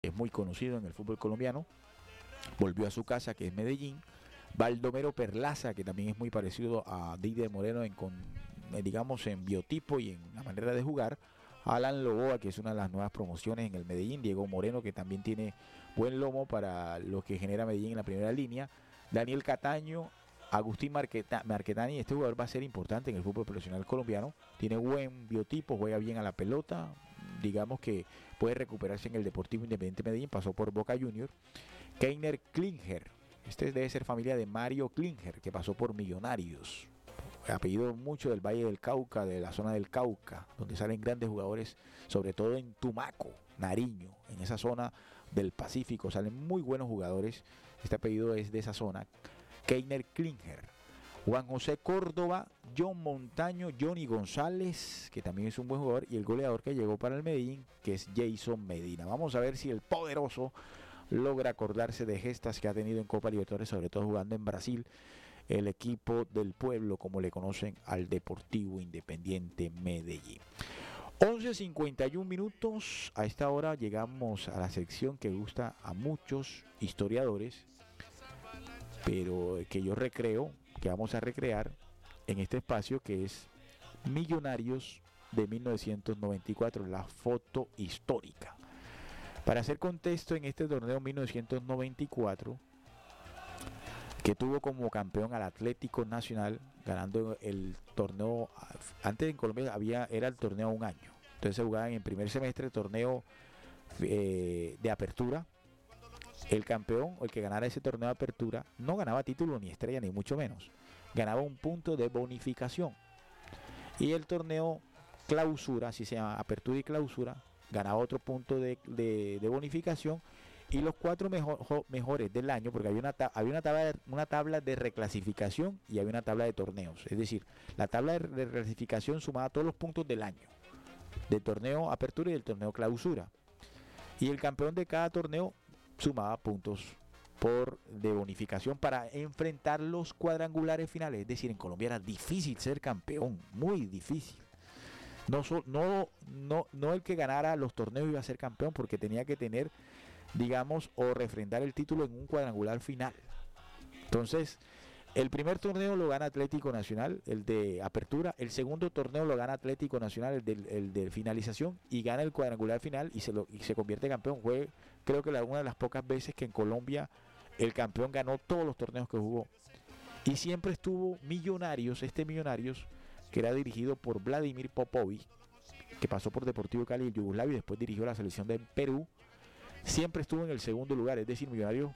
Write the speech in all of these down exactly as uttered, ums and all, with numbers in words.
es muy conocido en el fútbol colombiano, volvió a su casa, que es Medellín. Baldomero Perlaza, que también es muy parecido a Didier Moreno en, con, eh, digamos, en biotipo y en la manera de jugar. Alan Loboa, que es una de las nuevas promociones en el Medellín. Diego Moreno, que también tiene buen lomo para lo que genera Medellín en la primera línea. Daniel Cataño, Agustín Marqueta, Marquetani. Este jugador va a ser importante en el fútbol profesional colombiano. Tiene buen biotipo, juega bien a la pelota. Digamos que puede recuperarse en el Deportivo Independiente Medellín. Pasó por Boca Juniors. Keiner Klinger. Este debe ser familia de Mario Klinger, que pasó por Millonarios. Apellido mucho del Valle del Cauca, de la zona del Cauca, donde salen grandes jugadores, sobre todo en Tumaco, Nariño, en esa zona del Pacífico, salen muy buenos jugadores. Este apellido es de esa zona. Keiner Klinger. Juan José Córdoba, John Montaño, Johnny González, que también es un buen jugador, y el goleador que llegó para el Medellín, que es Jason Medina. Vamos a ver si el poderoso logra acordarse de gestas que ha tenido en Copa Libertadores, sobre todo jugando en Brasil, el equipo del pueblo, como le conocen al Deportivo Independiente Medellín. once cincuenta y uno minutos, a esta hora llegamos a la sección que gusta a muchos historiadores, pero que yo recreo, que vamos a recrear en este espacio, que es Millonarios de mil novecientos noventa y cuatro, la foto histórica. Para hacer contexto, en este torneo mil novecientos noventa y cuatro, que tuvo como campeón al Atlético Nacional, ganando el torneo. Antes en Colombia había, era el torneo a un año. Entonces se jugaban en primer semestre torneo eh, de apertura. El campeón o el que ganara ese torneo de apertura no ganaba título ni estrella, ni mucho menos. Ganaba un punto de bonificación. Y el torneo clausura, así se llama, apertura y clausura, ganaba otro punto de, de, de bonificación. Y los cuatro mejor, mejores del año, porque había, una, había una, tabla de, una tabla de reclasificación y había una tabla de torneos. Es decir, la tabla de reclasificación sumaba todos los puntos del año, del torneo apertura y del torneo clausura. Y el campeón de cada torneo sumaba puntos por de bonificación para enfrentar los cuadrangulares finales. Es decir, en Colombia era difícil ser campeón, muy difícil. No, no, no, no el que ganara los torneos iba a ser campeón, porque tenía que tener, digamos, o refrendar el título en un cuadrangular final. Entonces, el primer torneo lo gana Atlético Nacional, el de apertura. El segundo torneo lo gana Atlético Nacional, el de, el de finalización, y gana el cuadrangular final y se, lo, y se convierte en campeón. Fue, creo que la, una de las pocas veces que en Colombia el campeón ganó todos los torneos que jugó. Y siempre estuvo Millonarios, este Millonarios, que era dirigido por Vladimir Popovic, que pasó por Deportivo Cali y Yugoslavia y después dirigió la selección de Perú. Siempre estuvo en el segundo lugar, es decir, Millonarios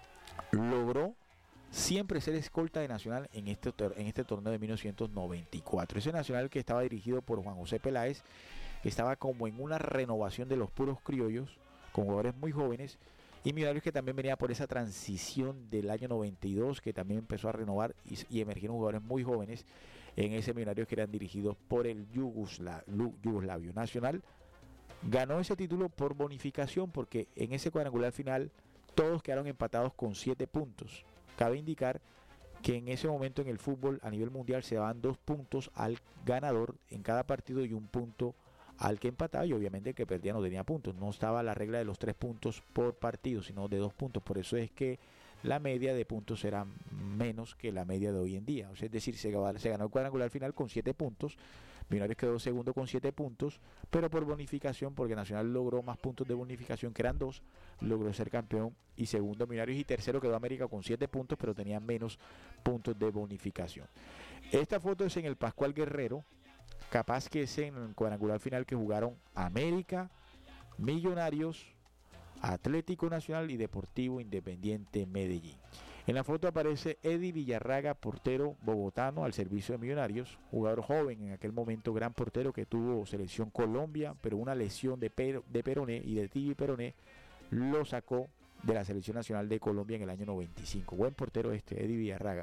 logró siempre ser escolta de Nacional en este, en este torneo de mil novecientos noventa y cuatro. Ese Nacional que estaba dirigido por Juan José Peláez, estaba como en una renovación de los puros criollos, con jugadores muy jóvenes, y Millonarios que también venía por esa transición del año noventa y dos, que también empezó a renovar y, y emergieron jugadores muy jóvenes en ese Millonarios que eran dirigidos por el Yugosla, Yugoslavio. Nacional ganó ese título por bonificación, porque en ese cuadrangular final todos quedaron empatados con siete puntos. Cabe indicar que en ese momento en el fútbol a nivel mundial se daban dos puntos al ganador en cada partido y un punto al que empataba, y obviamente el que perdía no tenía puntos. No estaba la regla de los tres puntos por partido, sino de dos puntos. Por eso es que la media de puntos era menos que la media de hoy en día. O sea, es decir, se, se ganó el cuadrangular final con siete puntos. Millonarios quedó segundo con siete puntos, pero por bonificación, porque Nacional logró más puntos de bonificación, que eran dos, logró ser campeón y segundo Millonarios, y tercero quedó América con siete puntos, pero tenía menos puntos de bonificación. Esta foto es en el Pascual Guerrero, capaz que es en el cuadrangular final que jugaron América, Millonarios, Atlético Nacional y Deportivo Independiente Medellín. En la foto aparece Eddie Villarraga, portero bogotano al servicio de Millonarios, jugador joven en aquel momento, gran portero que tuvo selección Colombia, pero una lesión de, per, de peroné y de tibia y peroné lo sacó de la selección nacional de Colombia en el año noventa y cinco. Buen portero este, Eddie Villarraga.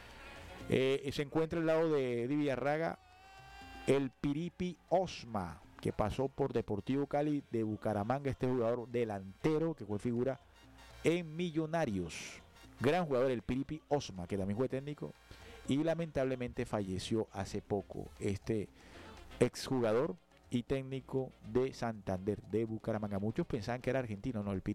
Eh, se encuentra al lado de Eddie Villarraga el Piripi Osma, que pasó por Deportivo Cali de Bucaramanga, este jugador delantero que fue figura en Millonarios. Gran jugador el Piripi Osma, que también fue técnico y lamentablemente falleció hace poco. Este exjugador y técnico de Santander, de Bucaramanga. Muchos pensaban que era argentino, no, el